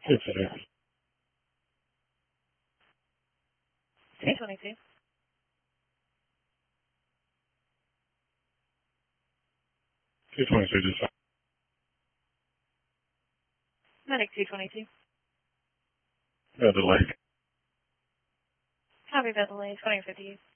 Yes, it is. 222. Two 22 just fine. Medic 222. No delay. Copy, Bethany, 2050.